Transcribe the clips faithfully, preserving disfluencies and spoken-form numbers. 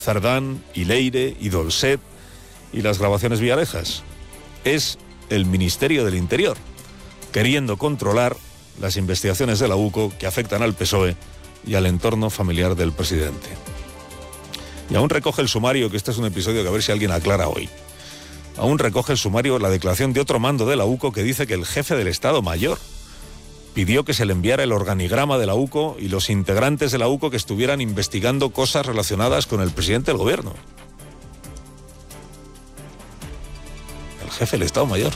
Cerdán y Leire y Dolcet y las grabaciones Villarejas. Es el Ministerio del Interior, queriendo controlar las investigaciones de la U C O que afectan al P S O E y al entorno familiar del presidente. Y aún recoge el sumario, que este es un episodio que a ver si alguien aclara hoy. Aún recoge el sumario la declaración de otro mando de la U C O que dice que el jefe del Estado Mayor pidió que se le enviara el organigrama de la U C O y los integrantes de la U C O que estuvieran investigando cosas relacionadas con el presidente del gobierno. El jefe del Estado Mayor.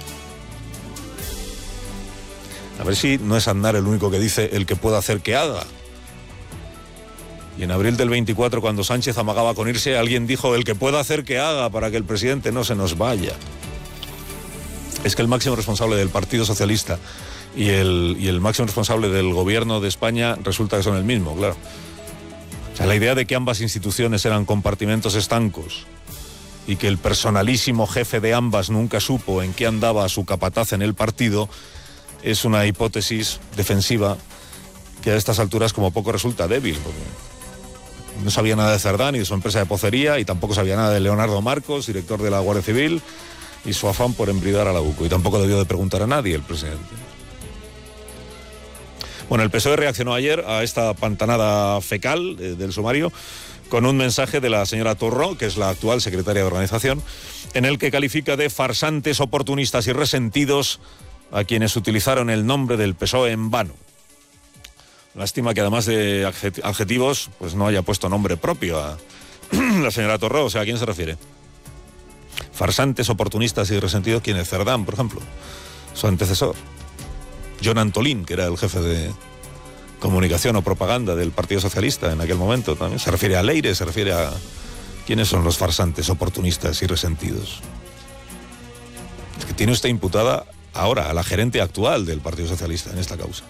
A ver si no es Aznar el único que dice el que pueda hacer que haga. Y en abril del veinticuatro, cuando Sánchez amagaba con irse, alguien dijo el que pueda hacer que haga para que el presidente no se nos vaya. Es que el máximo responsable del Partido Socialista y el, y el máximo responsable del gobierno de España resulta que son el mismo, claro. O sea, la idea de que ambas instituciones eran compartimentos estancos y que el personalísimo jefe de ambas nunca supo en qué andaba su capataz en el partido es una hipótesis defensiva que a estas alturas como poco resulta débil, porque no sabía nada de Cerdán y de su empresa de pocería, y tampoco sabía nada de Leonardo Marcos, director de la Guardia Civil, y su afán por embridar a la U C O, y tampoco debió de preguntar a nadie el presidente. Bueno, el P S O E reaccionó ayer a esta pantanada fecal eh, del sumario con un mensaje de la señora Torró, que es la actual secretaria de organización, en el que califica de farsantes, oportunistas y resentidos a quienes utilizaron el nombre del P S O E en vano. Lástima que además de adjetivos, pues no haya puesto nombre propio a la señora Torró. O sea, ¿a quién se refiere? Farsantes, oportunistas y resentidos, ¿quién es? Cerdán, por ejemplo, su antecesor. John Antolín, que era el jefe de comunicación o propaganda del Partido Socialista en aquel momento también. Se refiere a Leire, se refiere a... ¿Quiénes son los farsantes, oportunistas y resentidos? Es que tiene usted imputada ahora a la gerente actual del Partido Socialista en esta causa.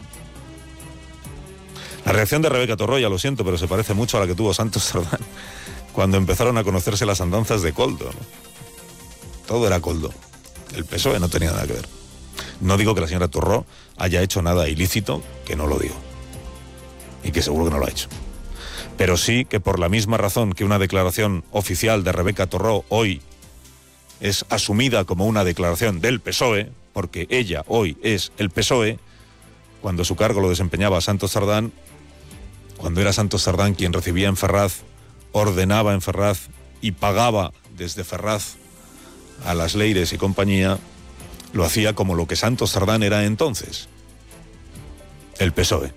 La reacción de Rebeca Torró, ya lo siento, pero se parece mucho a la que tuvo Santos Cerdán cuando empezaron a conocerse las andanzas de Koldo, ¿no? Todo era Koldo. El P S O E no tenía nada que ver. No digo que la señora Torró haya hecho nada ilícito, que no lo digo. Y que seguro que no lo ha hecho. Pero sí que por la misma razón que una declaración oficial de Rebeca Torró hoy es asumida como una declaración del P S O E, porque ella hoy es el P S O E, cuando su cargo lo desempeñaba Santos Cerdán, cuando era Santos Cerdán quien recibía en Ferraz, ordenaba en Ferraz y pagaba desde Ferraz a las Leires y compañía, lo hacía como lo que Santos Cerdán era entonces, el P S O E.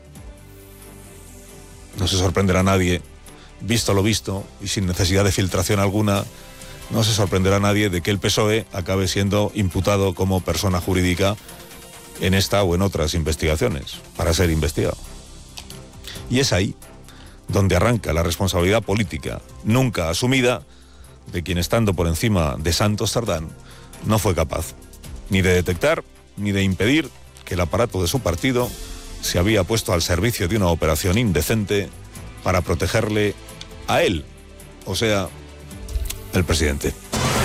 No se sorprenderá a nadie, visto lo visto y sin necesidad de filtración alguna, no se sorprenderá a nadie de que el P S O E acabe siendo imputado como persona jurídica en esta o en otras investigaciones, para ser investigado. Y es ahí donde arranca la responsabilidad política, nunca asumida, de quien estando por encima de Santos Cerdán, no fue capaz ni de detectar ni de impedir que el aparato de su partido se había puesto al servicio de una operación indecente para protegerle a él, o sea, el presidente.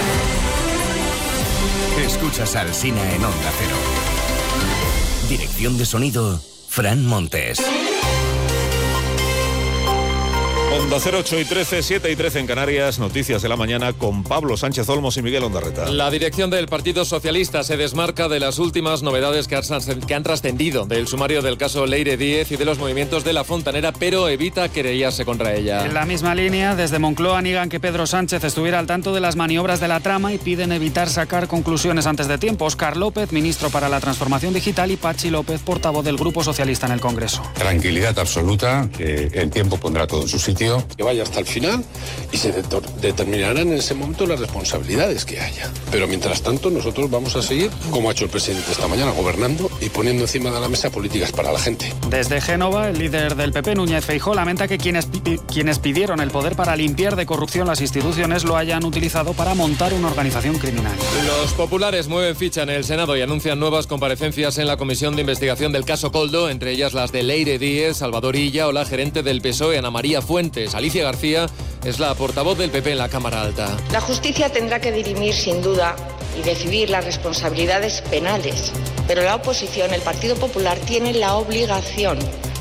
Escuchas al Sina en Onda Cero. Dirección de sonido, Fran Montes. Onda cero, ocho y trece, siete y trece en Canarias, noticias de la mañana con Pablo Sánchez Olmos y Miguel Ondarreta. La dirección del Partido Socialista se desmarca de las últimas novedades que han trascendido del sumario del caso Leire Díez y de los movimientos de La Fontanera, pero evita querellarse contra ella. En la misma línea, desde Moncloa niegan que Pedro Sánchez estuviera al tanto de las maniobras de la trama y piden evitar sacar conclusiones antes de tiempo. Óscar López, ministro para la Transformación Digital, y Pachi López, portavoz del Grupo Socialista en el Congreso. Tranquilidad absoluta, que el tiempo pondrá todo en su sitio. Que vaya hasta el final y se de determinarán en ese momento las responsabilidades que haya. Pero mientras tanto nosotros vamos a seguir, como ha hecho el presidente esta mañana, gobernando y poniendo encima de la mesa políticas para la gente. Desde Génova, el líder del P P, Núñez Feijóo, lamenta que quienes, quienes pidieron el poder para limpiar de corrupción las instituciones lo hayan utilizado para montar una organización criminal. Los populares mueven ficha en el Senado y anuncian nuevas comparecencias en la comisión de investigación del caso Koldo, entre ellas las de Leire Díez, Salvador Illa o la gerente del P S O E, Ana María Fuentes. Alicia García es la portavoz del P P en la Cámara Alta. La justicia tendrá que dirimir sin duda y decidir las responsabilidades penales, pero la oposición, el Partido Popular, tiene la obligación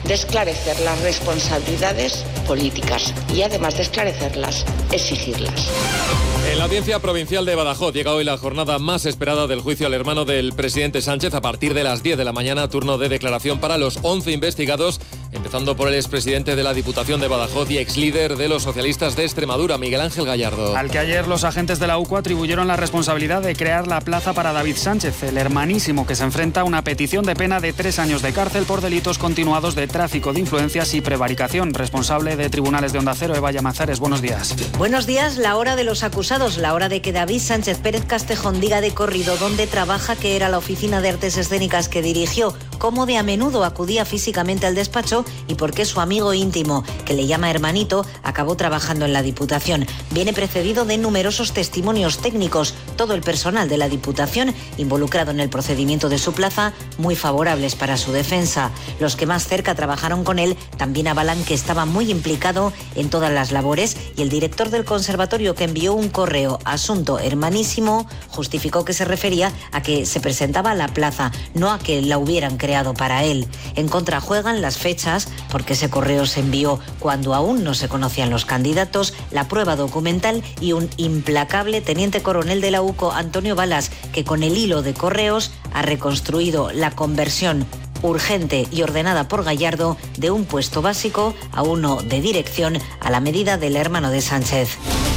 de esclarecer las responsabilidades políticas y, además de esclarecerlas, exigirlas. En la Audiencia Provincial de Badajoz llega hoy la jornada más esperada del juicio al hermano del presidente Sánchez. A partir de las diez de la mañana, turno de declaración para los once investigados, empezando por el expresidente de la Diputación de Badajoz y exlíder de los socialistas de Extremadura, Miguel Ángel Gallardo. Al que ayer los agentes de la U C O atribuyeron la responsabilidad de crear la plaza para David Sánchez, el hermanísimo que se enfrenta a una petición de pena de tres años de cárcel por delitos continuados de tráfico de influencias y prevaricación. Responsable de Tribunales de Onda Cero, Eva Llamazares, buenos días. Buenos días. La hora de los acusados, la hora de que David Sánchez Pérez Castejón diga de corrido dónde trabaja, qué era la oficina de artes escénicas que dirigió, cómo de a menudo acudía físicamente al despacho y por qué su amigo íntimo, que le llama hermanito, acabó trabajando en la Diputación. Viene precedido de numerosos testimonios técnicos. Todo el personal de la Diputación involucrado en el procedimiento de su plaza, muy favorables para su defensa. Los que más cerca trabajaron con él también avalan que estaba muy implicado en todas las labores, y el director del conservatorio, que envió un correo asunto hermanísimo, justificó que se refería a que se presentaba a la plaza, no a que la hubieran creado para él. En contra juegan las fechas, porque ese correo se envió cuando aún no se conocían los candidatos, la prueba documental y un implacable teniente coronel de la U C O, Antonio Balas, que con el hilo de correos ha reconstruido la conversión urgente y ordenada por Gallardo de un puesto básico a uno de dirección, a la medida del hermano de Sánchez.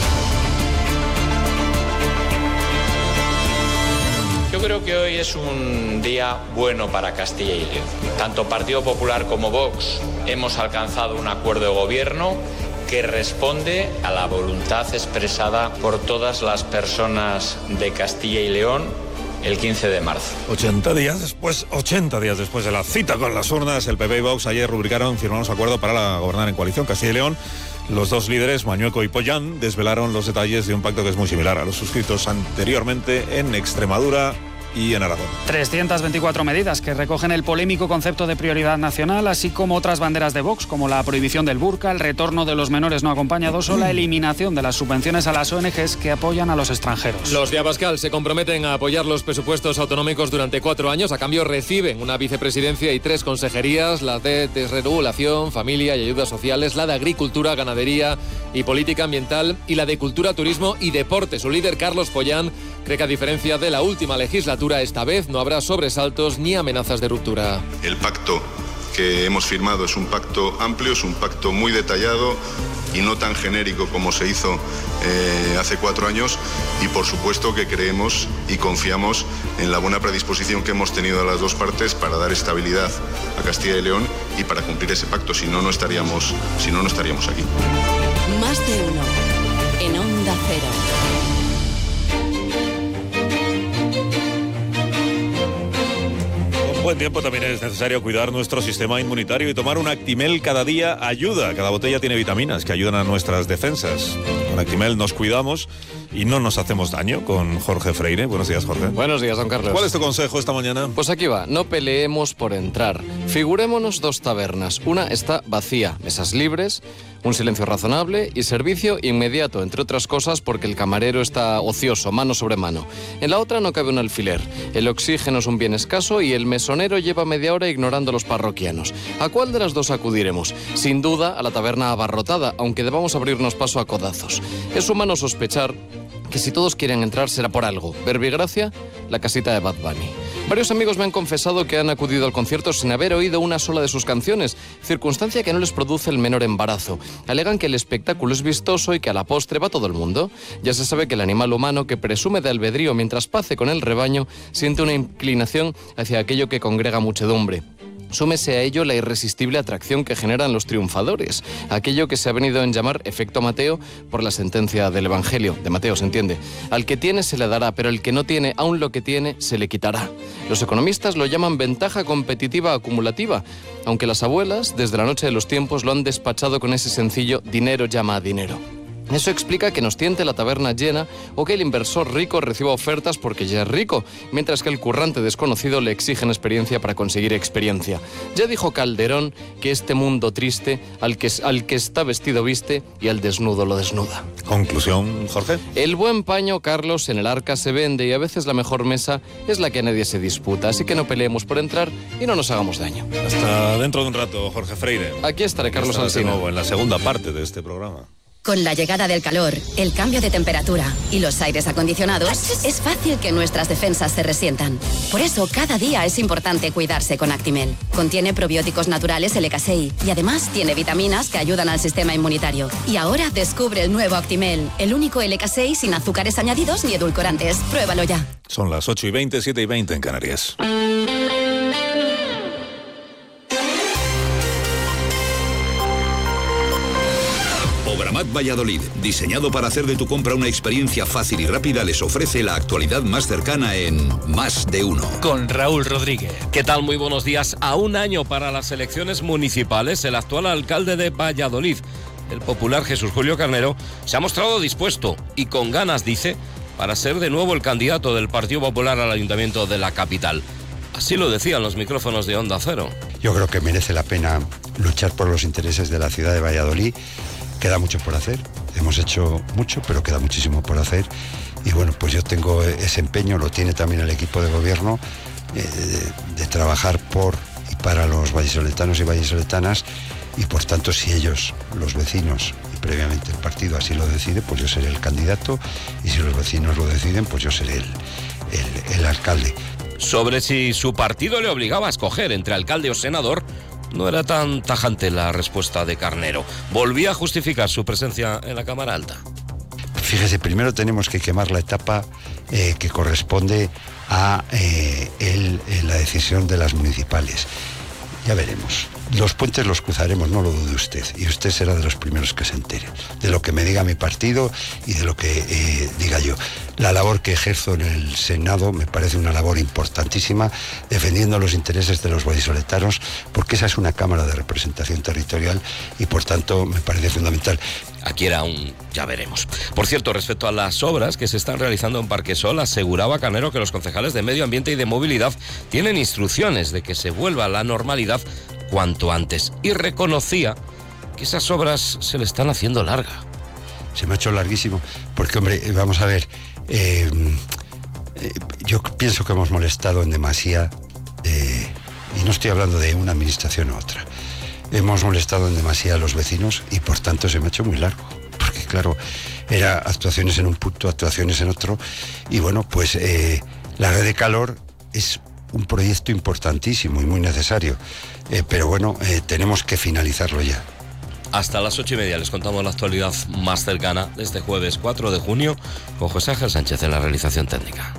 Yo creo que hoy es un día bueno para Castilla y León. Tanto Partido Popular como Vox hemos alcanzado un acuerdo de gobierno que responde a la voluntad expresada por todas las personas de Castilla y León el quince de marzo. ochenta días después, ochenta días después de la cita con las urnas, el P P y Vox ayer rubricaron, firmaron su acuerdo para la, gobernar en coalición. Castilla y León, los dos líderes, Mañueco y Pollán, desvelaron los detalles de un pacto que es muy similar a los suscritos anteriormente en Extremadura y en Aragón. trescientas veinticuatro medidas que recogen el polémico concepto de prioridad nacional, así como otras banderas de Vox, como la prohibición del burka, el retorno de los menores no acompañados o la eliminación de las subvenciones a las O N Ges que apoyan a los extranjeros. Los de Abascal se comprometen a apoyar los presupuestos autonómicos durante cuatro años. A cambio reciben una vicepresidencia y tres consejerías, las de desregulación, familia y ayudas sociales, la de agricultura, ganadería y política ambiental, y la de cultura, turismo y deporte. Su líder, Carlos Pollán, cree que a diferencia de la última legislatura, esta vez no habrá sobresaltos ni amenazas de ruptura. El pacto que hemos firmado es un pacto amplio, es un pacto muy detallado y no tan genérico como se hizo eh, hace cuatro años, y por supuesto que creemos y confiamos en la buena predisposición que hemos tenido a las dos partes para dar estabilidad a Castilla y León y para cumplir ese pacto. Si no, no estaríamos, si no, no estaríamos aquí. Más de uno en Onda Cero. Buen tiempo también es necesario cuidar nuestro sistema inmunitario, y tomar un Actimel cada día ayuda. Cada botella tiene vitaminas que ayudan a nuestras defensas. Con Actimel nos cuidamos y no nos hacemos daño. Con Jorge Freire. Buenos días, Jorge. Buenos días, don Carlos. ¿Cuál es tu consejo esta mañana? Pues aquí va, no peleemos por entrar. Figurémonos dos tabernas. Una está vacía, mesas libres, un silencio razonable y servicio inmediato, entre otras cosas porque el camarero está ocioso, mano sobre mano. En la otra no cabe un alfiler. El oxígeno es un bien escaso y el mesonero lleva media hora ignorando a los parroquianos. ¿A cuál de las dos acudiremos? Sin duda a la taberna abarrotada, aunque debamos abrirnos paso a codazos. Es humano sospechar que si todos quieren entrar será por algo. Verbigracia, la casita de Bad Bunny. Varios amigos me han confesado que han acudido al concierto sin haber oído una sola de sus canciones, circunstancia que no les produce el menor embarazo. Alegan que el espectáculo es vistoso y que a la postre va todo el mundo. Ya se sabe que el animal humano, que presume de albedrío mientras pace con el rebaño, siente una inclinación hacia aquello que congrega muchedumbre. Súmese a ello la irresistible atracción que generan los triunfadores, aquello que se ha venido en llamar efecto Mateo por la sentencia del Evangelio, de Mateo, se entiende. Al que tiene se le dará, pero el que no tiene, aun lo que tiene, se le quitará. Los economistas lo llaman ventaja competitiva acumulativa, aunque las abuelas, desde la noche de los tiempos, lo han despachado con ese sencillo dinero llama a dinero. Eso explica que nos tiente la taberna llena o que el inversor rico reciba ofertas porque ya es rico, mientras que el currante desconocido le exigen experiencia para conseguir experiencia. Ya dijo Calderón que este mundo triste, al que, al que está vestido viste y al desnudo lo desnuda. Conclusión, Jorge. El buen paño, Carlos, en el arca se vende y a veces la mejor mesa es la que nadie se disputa, así que no peleemos por entrar y no nos hagamos daño. Hasta dentro de un rato, Jorge Freire. Aquí estaré, Carlos Alsina. De nuevo en la segunda parte de este programa. Con la llegada del calor, el cambio de temperatura y los aires acondicionados, es fácil que nuestras defensas se resientan. Por eso, cada día es importante cuidarse con Actimel. Contiene probióticos naturales L K S I y además tiene vitaminas que ayudan al sistema inmunitario. Y ahora descubre el nuevo Actimel, el único L K S I sin azúcares añadidos ni edulcorantes. Pruébalo ya. Son las ocho y veinte, siete y veinte en Canarias. Obramat Valladolid, diseñado para hacer de tu compra una experiencia fácil y rápida, les ofrece la actualidad más cercana en Más de Uno. Con Raúl Rodríguez. ¿Qué tal? Muy buenos días. A un año para las elecciones municipales, el actual alcalde de Valladolid, el popular Jesús Julio Carnero, se ha mostrado dispuesto y con ganas, dice, para ser de nuevo el candidato del Partido Popular al Ayuntamiento de la capital. Así lo decían los micrófonos de Onda Cero. Yo creo que merece la pena luchar por los intereses de la ciudad de Valladolid. Queda mucho por hacer, hemos hecho mucho, pero queda muchísimo por hacer. Y bueno, pues yo tengo ese empeño, lo tiene también el equipo de gobierno, eh, de, de trabajar por y para los vallisoletanos y vallisoletanas. Y por tanto, si ellos, los vecinos, y previamente el partido así lo decide, pues yo seré el candidato. Y si los vecinos lo deciden, pues yo seré el, el, el alcalde. Sobre si su partido le obligaba a escoger entre alcalde o senador, no era tan tajante la respuesta de Carnero. Volvía a justificar su presencia en la Cámara Alta. Fíjese, primero tenemos que quemar la etapa eh, que corresponde a eh, el, eh, la decisión de las municipales. Ya veremos. Los puentes los cruzaremos, no lo dude usted. Y usted será de los primeros que se entere de lo que me diga mi partido y de lo que eh, diga yo. La labor que ejerzo en el Senado me parece una labor importantísima, defendiendo los intereses de los vallisoletanos, porque esa es una Cámara de representación territorial y por tanto me parece fundamental. Aquí era un ya veremos. Por cierto, respecto a las obras que se están realizando en Parquesol, aseguraba Carnero que los concejales de Medio Ambiente y de Movilidad tienen instrucciones de que se vuelva a la normalidad cuanto antes, y reconocía que esas obras se le están haciendo larga. Se me ha hecho larguísimo, porque hombre, vamos a ver, eh, eh, yo pienso que hemos molestado en demasía, eh, y no estoy hablando de una administración u otra, hemos molestado en demasía a los vecinos y por tanto se me ha hecho muy largo, porque claro, era actuaciones en un punto, actuaciones en otro, y bueno, pues eh, la red de calor es un proyecto importantísimo y muy necesario, eh, pero bueno, eh, tenemos que finalizarlo ya. Hasta las ocho y media les contamos la actualidad más cercana de este jueves cuatro de junio con José Ángel Sánchez en la realización técnica.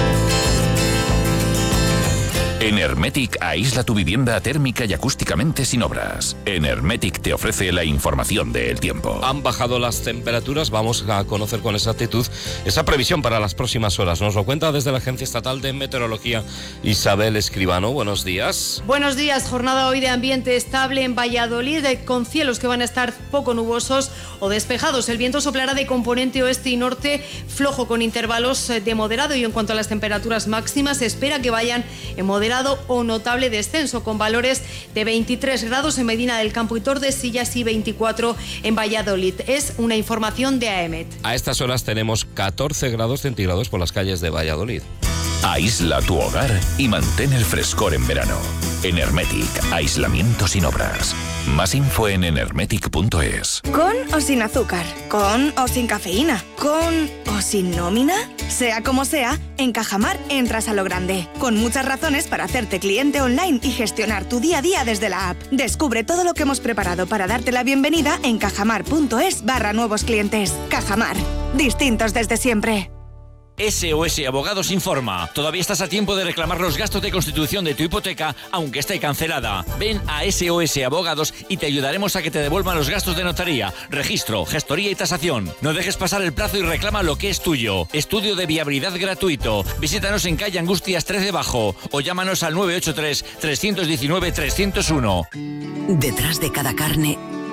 En Hermetic aísla tu vivienda térmica y acústicamente sin obras. En Hermetic te ofrece la información del tiempo. Han bajado las temperaturas, vamos a conocer con exactitud esa previsión para las próximas horas. Nos lo cuenta desde la Agencia Estatal de Meteorología Isabel Escribano. Buenos días. Buenos días, jornada hoy de ambiente estable en Valladolid, con cielos que van a estar poco nubosos o despejados. El viento soplará de componente oeste y norte, flojo con intervalos de moderado, y en cuanto a las temperaturas máximas, se espera que vayan en moderado o notable descenso, con valores de veintitrés grados en Medina del Campo y Tordesillas y veinticuatro en Valladolid. Es una información de AEMET. A estas horas tenemos catorce grados centígrados por las calles de Valladolid. Aísla tu hogar y mantén el frescor en verano. En Hermetic, aislamiento sin obras. Más info en enermetic punto es. ¿Con o sin azúcar? ¿Con o sin cafeína? ¿Con o sin nómina? Sea como sea, en Cajamar entras a lo grande, con muchas razones para hacerte cliente online y gestionar tu día a día desde la app. Descubre todo lo que hemos preparado para darte la bienvenida en cajamar punto es barra nuevos clientes. Cajamar, distintos desde siempre. S O S Abogados informa. Todavía estás a tiempo de reclamar los gastos de constitución de tu hipoteca, aunque esté cancelada. Ven a S O S Abogados y te ayudaremos a que te devuelvan los gastos de notaría, registro, gestoría y tasación. No dejes pasar el plazo y reclama lo que es tuyo. Estudio de viabilidad gratuito. Visítanos en calle Angustias trece Bajo o llámanos al nueve ocho tres, tres uno nueve, tres cero uno. Detrás de cada carne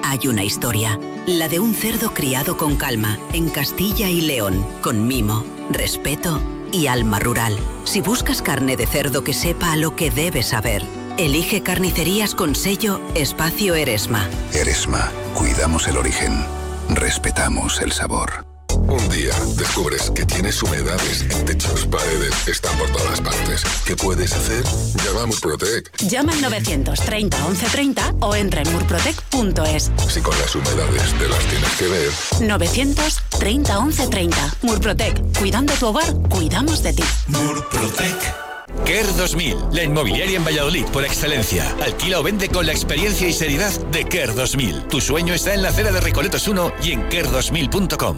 hay una historia, la de un cerdo criado con calma, en Castilla y León, con mimo, respeto y alma rural. Si buscas carne de cerdo que sepa a lo que debes saber, elige Carnicerías con sello Espacio Eresma. Eresma, cuidamos el origen, respetamos el sabor. Un día descubres que tienes humedades en techos, paredes, están por todas partes. ¿Qué puedes hacer? Llama a Murprotec. Llama al novecientos treinta once treinta o entra en murprotec punto es. Si con las humedades te las tienes que ver. novecientos treinta once treinta. Murprotec. Cuidando tu hogar, cuidamos de ti. Murprotec. Care dos mil, la inmobiliaria en Valladolid por excelencia. Alquila o vende con la experiencia y seriedad de Care dos mil. Tu sueño está en la acera de Recoletos uno y en care dos mil punto com.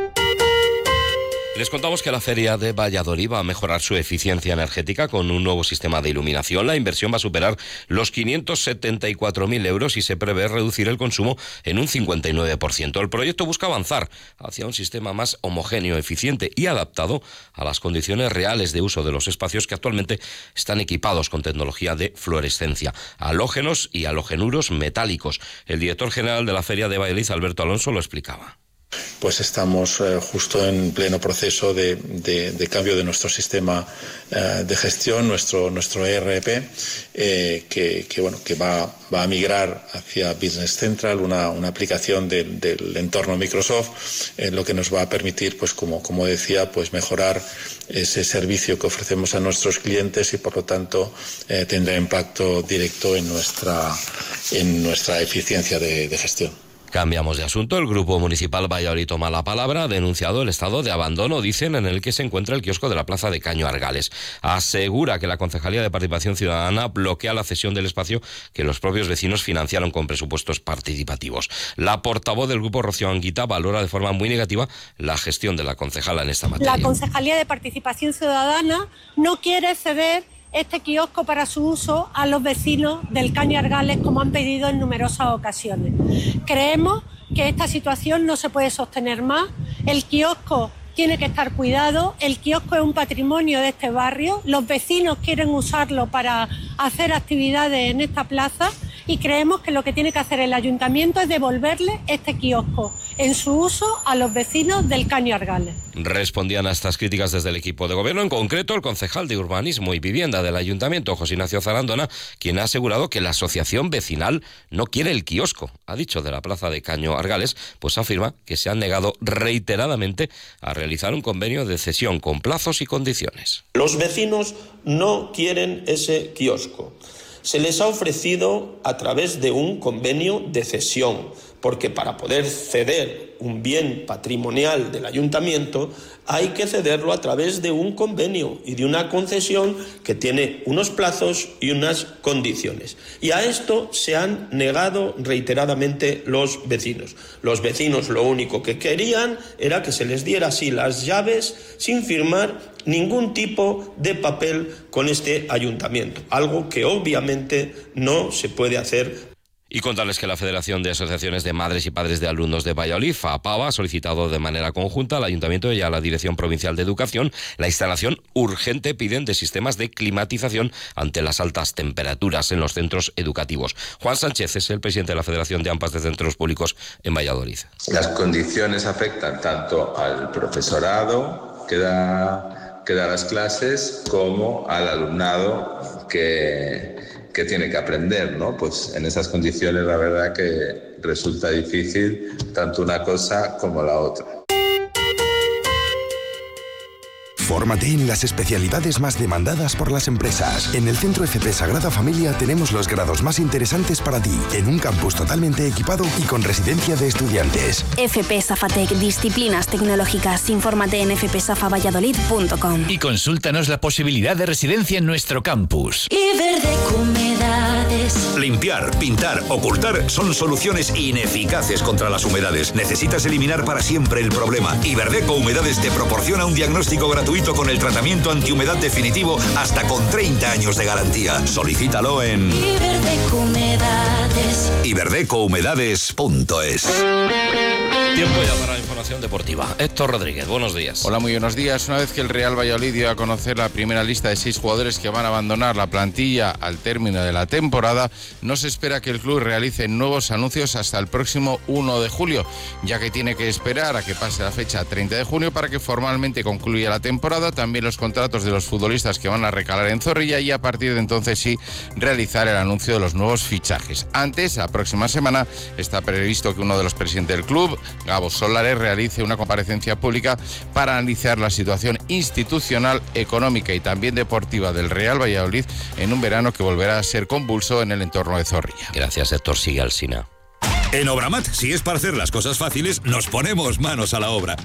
Les contamos que la feria de Valladolid va a mejorar su eficiencia energética con un nuevo sistema de iluminación. La inversión va a superar los quinientos setenta y cuatro mil euros y se prevé reducir el consumo en un cincuenta y nueve por ciento. El proyecto busca avanzar hacia un sistema más homogéneo, eficiente y adaptado a las condiciones reales de uso de los espacios que actualmente están equipados con tecnología de fluorescencia, halógenos y halogenuros metálicos. El director general de la feria de Valladolid, Alberto Alonso, lo explicaba. Pues estamos eh, justo en pleno proceso de, de, de cambio de nuestro sistema eh, de gestión, nuestro nuestro E R P, eh, que, que bueno que va, va a migrar hacia Business Central, una, una aplicación de, del entorno Microsoft, eh, lo que nos va a permitir, pues como como decía, pues mejorar ese servicio que ofrecemos a nuestros clientes y por lo tanto eh, tendrá impacto directo en nuestra en nuestra eficiencia de, de gestión. Cambiamos de asunto. El Grupo Municipal Valladolid toma la palabra. Ha denunciado el estado de abandono, dicen, en el que se encuentra el kiosco de la Plaza de Caño Argales. Asegura que la Concejalía de Participación Ciudadana bloquea la cesión del espacio que los propios vecinos financiaron con presupuestos participativos. La portavoz del Grupo, Rocío Anguita, valora de forma muy negativa la gestión de la concejala en esta materia. La Concejalía de Participación Ciudadana no quiere ceder este kiosco para su uso a los vecinos del Caño Argales, como han pedido en numerosas ocasiones. Creemos que esta situación no se puede sostener más. El kiosco tiene que estar cuidado, el kiosco es un patrimonio de este barrio, los vecinos quieren usarlo para hacer actividades en esta plaza y creemos que lo que tiene que hacer el ayuntamiento es devolverle este kiosco en su uso a los vecinos del Caño Argales. Respondían a estas críticas desde el equipo de gobierno, en concreto el concejal de Urbanismo y Vivienda del Ayuntamiento, José Ignacio Zarandona, quien ha asegurado que la asociación vecinal no quiere el kiosco. Ha dicho de la Plaza de Caño Argales, pues afirma que se han negado reiteradamente a realizar un convenio de cesión con plazos y condiciones. Los vecinos no quieren ese kiosco. Se les ha ofrecido a través de un convenio de cesión, porque para poder ceder un bien patrimonial del ayuntamiento hay que cederlo a través de un convenio y de una concesión que tiene unos plazos y unas condiciones. Y a esto se han negado reiteradamente los vecinos. Los vecinos lo único que querían era que se les diera así las llaves sin firmar ningún tipo de papel con este ayuntamiento, algo que obviamente no se puede hacer. Y contarles que la Federación de Asociaciones de Madres y Padres de Alumnos de Valladolid, FAPAVA, ha solicitado de manera conjunta al Ayuntamiento y a la Dirección Provincial de Educación la instalación urgente, piden, de sistemas de climatización ante las altas temperaturas en los centros educativos. Juan Sánchez es el presidente de la Federación de AMPAs de Centros Públicos en Valladolid. Las condiciones afectan tanto al profesorado que da, que da las clases como al alumnado que... que tiene que aprender, ¿no? Pues en esas condiciones la verdad que resulta difícil tanto una cosa como la otra. Fórmate en las especialidades más demandadas por las empresas. En el Centro F P Sagrada Familia tenemos los grados más interesantes para ti, en un campus totalmente equipado y con residencia de estudiantes. F P Safatec, disciplinas tecnológicas. Infórmate en f p safa valladolid punto com. Y consúltanos la posibilidad de residencia en nuestro campus. Iberdeco Humedades. Limpiar, pintar, ocultar son soluciones ineficaces contra las humedades. Necesitas eliminar para siempre el problema. Iberdeco Humedades te proporciona un diagnóstico gratuito con el tratamiento antihumedad definitivo hasta con treinta años de garantía. Solicítalo en Iberdeco Humedades. iberdeco humedades punto es. Tiempo ya para la información información deportiva. Héctor Rodríguez, buenos días. Hola, muy buenos días. Una vez que el Real Valladolid dio a conocer la primera lista de seis jugadores que van a abandonar la plantilla al término de la temporada, no se espera que el club realice nuevos anuncios hasta el próximo uno de julio, ya que tiene que esperar a que pase la fecha treinta de junio para que formalmente concluya la temporada, también los contratos de los futbolistas que van a recalar en Zorrilla y a partir de entonces sí realizar el anuncio de los nuevos fichajes. Antes, la próxima semana, está previsto que uno de los presidentes del club, Gabo Solares, realice una comparecencia pública para analizar la situación institucional, económica y también deportiva del Real Valladolid en un verano que volverá a ser convulso en el entorno de Zorrilla. Gracias, Héctor. Sigue Alsina. En Obramat, si es para hacer las cosas fáciles, nos ponemos manos a la obra.